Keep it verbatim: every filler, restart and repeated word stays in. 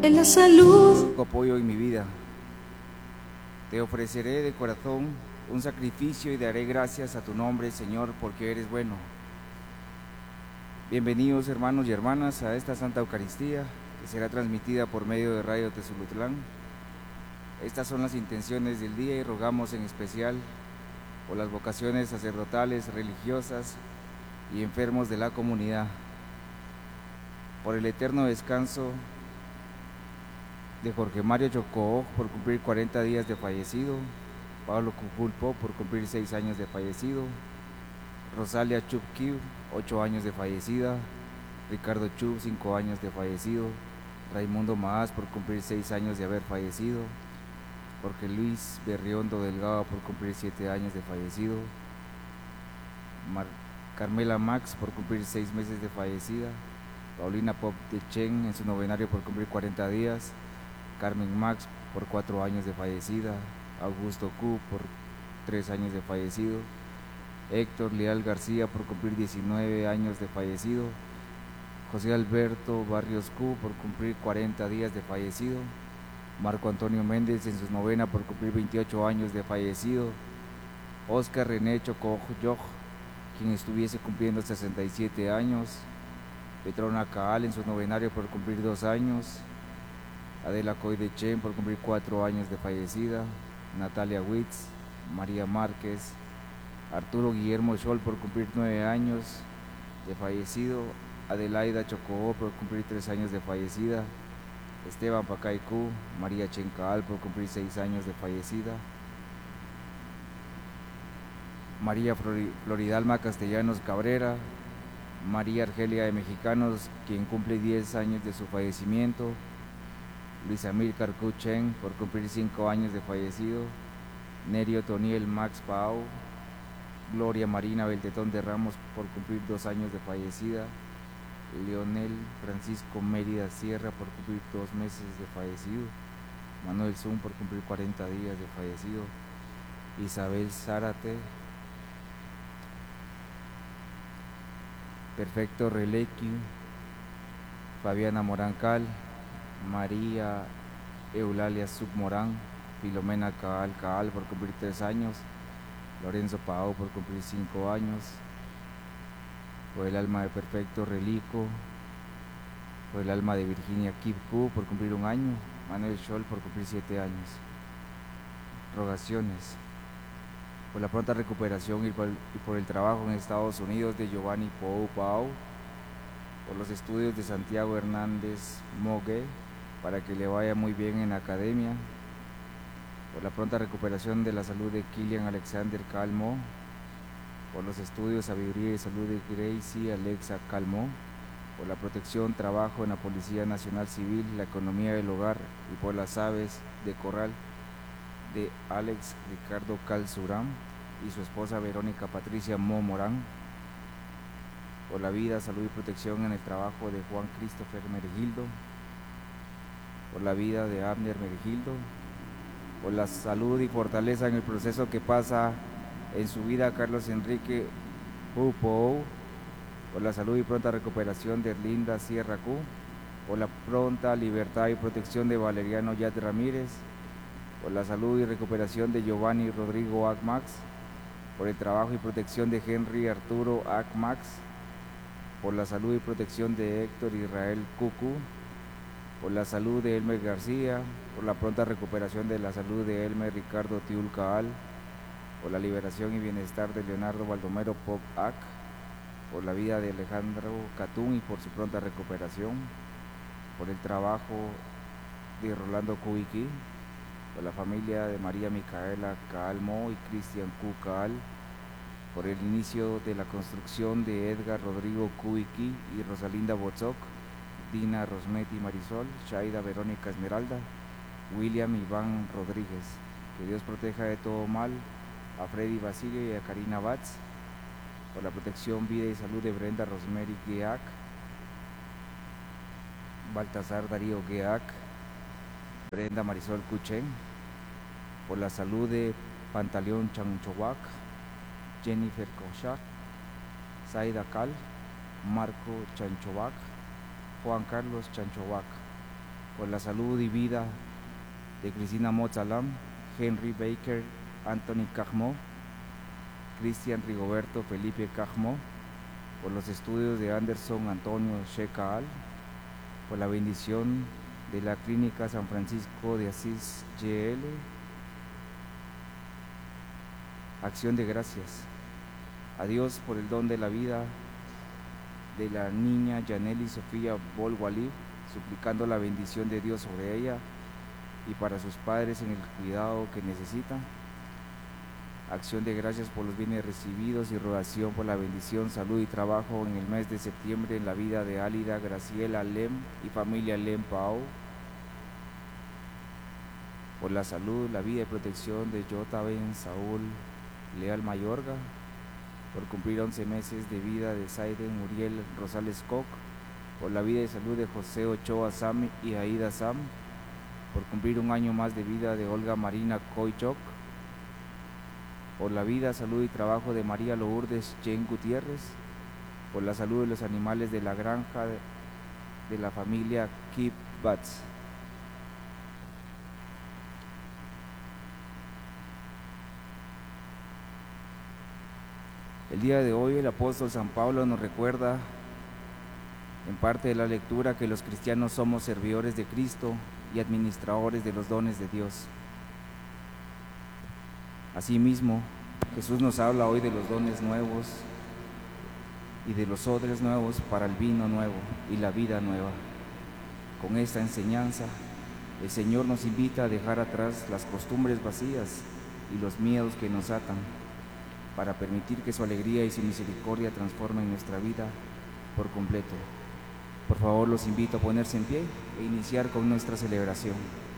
en la salud. Tu apoyo en mi vida. Te ofreceré de corazón un sacrificio y daré gracias a tu nombre, Señor, porque eres bueno. Bienvenidos, hermanos y hermanas, a esta Santa Eucaristía que será transmitida por medio de Radio Tezulutlán. Estas son las intenciones del día y rogamos en especial por las vocaciones sacerdotales, religiosas y enfermos de la comunidad, por el eterno descanso de Jorge Mario Chocó por cumplir cuarenta días de fallecido, Pablo Cuculpo por cumplir seis años de fallecido, Rosalia Chupquiu, ocho años de fallecida, Ricardo Chup, cinco años de fallecido, Raimundo Maás por cumplir seis años de haber fallecido, Jorge Luis Berriondo Delgado por cumplir siete años de fallecido, Mar Carmela Max por cumplir seis meses de fallecida, Paulina Pop de Chen en su novenario por cumplir cuarenta días, Carmen Max por cuatro años de fallecida, Augusto Q por tres años de fallecido, Héctor Leal García por cumplir diecinueve años de fallecido, José Alberto Barrios Q por cumplir cuarenta días de fallecido, Marco Antonio Méndez en su novena por cumplir veintiocho años de fallecido, Oscar René Chocó Yoj, quien estuviese cumpliendo sesenta y siete años, Petrona Caal en su novenario por cumplir dos años, Adela Coy de Chen por cumplir cuatro años de fallecida, Natalia Witz, María Márquez, Arturo Guillermo Scholl por cumplir nueve años de fallecido, Adelaida Chocó por cumplir tres años de fallecida, Esteban Pacaycú, María Chencaal por cumplir seis años de fallecida, María Floridalma Castellanos Cabrera, María Argelia de Mexicanos, quien cumple diez años de su fallecimiento, Luis Amílcar Cuchen por cumplir cinco años de fallecido, Nerio Toniel Max Pau, Gloria Marina Beltetón de Ramos por cumplir dos años de fallecida, Leonel Francisco Mérida Sierra por cumplir dos meses de fallecido, Manuel Zum por cumplir cuarenta días de fallecido, Isabel Zárate, Perfecto Relequio, Fabiana Morancal, María Eulalia Submorán, Filomena Caal Caal por cumplir tres años, Lorenzo Pau por cumplir cinco años, por el alma de Perfecto Relico, por el alma de Virginia Kipku por cumplir un año, Manuel Scholl por cumplir siete años. Rogaciones por la pronta recuperación y por, el, y por el trabajo en Estados Unidos de Giovanni Pou Pau, por los estudios de Santiago Hernández Mogue, para que le vaya muy bien en la academia, por la pronta recuperación de la salud de Kilian Alexander Calmo, por los estudios Sabiduría y Salud de Gracie Alexa Calmo, por la protección, trabajo en la Policía Nacional Civil, la economía del hogar y por las aves de corral de Alex Ricardo Calzurán y su esposa Verónica Patricia Mo Morán, por la vida, salud y protección en el trabajo de Juan Christopher Mergildo, por la vida de Abner Mergildo, por la salud y fortaleza en el proceso que pasa en su vida Carlos Enrique Pupo, por la salud y pronta recuperación de Erlinda Sierra Q, por la pronta libertad y protección de Valeriano Yad Ramírez, por la salud y recuperación de Giovanni Rodrigo Acmax, por el trabajo y protección de Henry Arturo Acmax, por la salud y protección de Héctor Israel Cucu, por la salud de Elmer García, por la pronta recuperación de la salud de Elmer Ricardo Tiul Caal, por la liberación y bienestar de Leonardo Baldomero Pop Ac, por la vida de Alejandro Catún y por su pronta recuperación, por el trabajo de Rolando Cuiqui, por la familia de María Micaela Caal Mo y Cristian Q Caal, por el inicio de la construcción de Edgar Rodrigo Cuiqui y Rosalinda Botzok, Dina Rosmetti Marisol, Shaida Verónica Esmeralda, William Iván Rodríguez. Que Dios proteja de todo mal a Freddy Basilio y a Karina Batz, por la protección, vida y salud de Brenda Rosemary Gueac, Baltasar Darío Gueac, Brenda Marisol Cuchen, por la salud de Pantaleón Chanchowac, Jennifer Kochak, Zaida Cal, Marco Chanchovac, Juan Carlos Chanchovac, por la salud y vida de Cristina Mozalam, Henry Baker, Anthony Cajmo, Cristian Rigoberto Felipe Cajmo, por los estudios de Anderson Antonio Shekal, por la bendición de la Clínica San Francisco de Asís G L. Acción de gracias a Dios por el don de la vida de la niña Yaneli Sofía Bolwalib, suplicando la bendición de Dios sobre ella y para sus padres en el cuidado que necesitan. Acción de gracias por los bienes recibidos y rogación por la bendición, salud y trabajo en el mes de septiembre en la vida de Álida Graciela Lem y familia Lem Pau. Por la salud, la vida y protección de Jota Ben Saúl Leal Mayorga. Por cumplir once meses de vida de Saiden Muriel Rosales Koch. Por la vida y salud de José Ochoa Sam y Aida Sam. Por cumplir un año más de vida de Olga Marina Koichok. Por la vida, salud y trabajo de María Lourdes Jen Gutiérrez. Por la salud de los animales de la granja de, de la familia Kip Bats. El día de hoy el apóstol San Pablo nos recuerda en parte de la lectura que los cristianos somos servidores de Cristo y administradores de los dones de Dios. Asimismo, Jesús nos habla hoy de los dones nuevos y de los odres nuevos para el vino nuevo y la vida nueva. Con esta enseñanza, el Señor nos invita a dejar atrás las costumbres vacías y los miedos que nos atan, para permitir que su alegría y su misericordia transformen nuestra vida por completo. Por favor, los invito a ponerse en pie e iniciar con nuestra celebración.